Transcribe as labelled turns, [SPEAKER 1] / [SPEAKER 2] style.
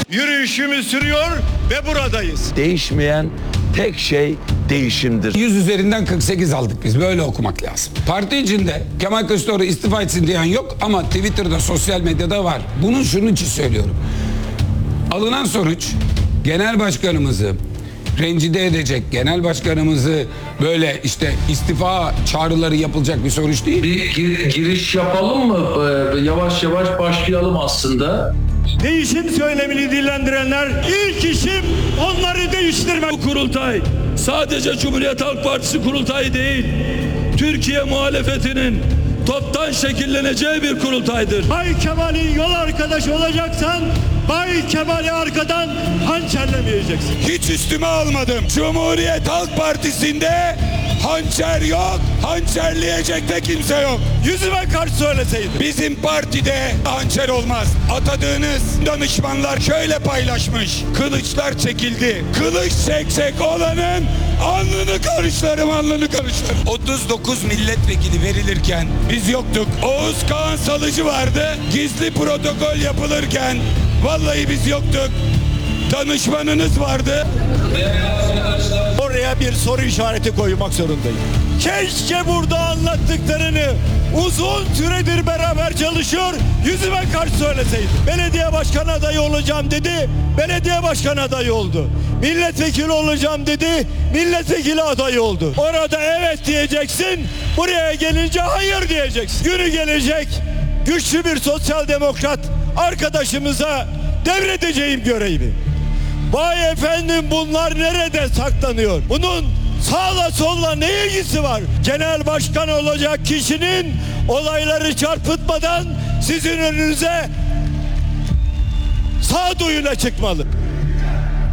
[SPEAKER 1] Yürüyüşümüz sürüyor ve buradayız.
[SPEAKER 2] Değişmeyen tek şey değişimdir.
[SPEAKER 3] 100 üzerinden 48 aldık biz. Böyle okumak lazım. Parti içinde Kemal Kılıçdaroğlu istifa etsin diyen yok ama Twitter'da, sosyal medyada var. Bunun şunun için söylüyorum. Alınan sonuç genel başkanımızı rencide edecek, genel başkanımızı böyle işte istifa çağrıları yapılacak bir sonuç değil.
[SPEAKER 4] Bir giriş yapalım mı? Yavaş yavaş başlayalım aslında.
[SPEAKER 1] Değişim söylemini dillendirenler ilk işim onları değiştirmek.
[SPEAKER 5] Bu kurultay sadece Cumhuriyet Halk Partisi kurultayı değil, Türkiye muhalefetinin toptan şekilleneceği bir kurultaydır.
[SPEAKER 1] Bay Kemal'in yol arkadaşı olacaksan Bay Kemal'i arkadan hançerlemeyeceksin.
[SPEAKER 6] Hiç üstüme almadım. Cumhuriyet Halk Partisi'nde hançer yok, hançerleyecek de kimse yok.
[SPEAKER 1] Yüzüme karşı söyleseydin.
[SPEAKER 6] Bizim partide hançer olmaz. Atadığınız danışmanlar şöyle paylaşmış. Kılıçlar çekildi. Kılıç çekecek olanın alnını karışlarım, alnını karışlarım. 39 milletvekili verilirken biz yoktuk. Oğuz Kağan Salıcı vardı. Gizli protokol yapılırken vallahi biz yoktuk. Danışmanınız vardı.
[SPEAKER 1] Oraya bir soru işareti koymak zorundayım. Keşke burada anlattıklarını uzun süredir beraber çalışıyor, yüzüme karşı söyleseydim. Belediye başkanı adayı olacağım dedi, belediye başkanı adayı oldu. Milletvekili olacağım dedi, milletvekili adayı oldu. Orada evet diyeceksin, buraya gelince hayır diyeceksin. Günü gelecek, güçlü bir sosyal demokrat arkadaşımıza devredeceğim görevi. Vay efendim, bunlar nerede saklanıyor? Bunun sağla solla ne ilgisi var? Genel başkan olacak kişinin olayları çarpıtmadan sizin önünüze sağduyuyla çıkmalı.